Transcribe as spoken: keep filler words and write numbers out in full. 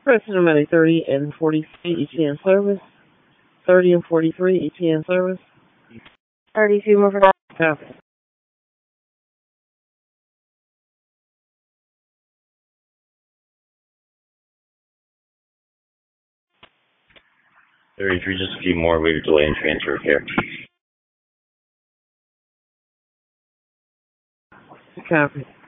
President Money thirty and forty-three, E T N service. thirty and forty-three, E T N service. thirty-two more for that. Copy. thirty-three, just a few more. Wait a delay in transfer here. Copy.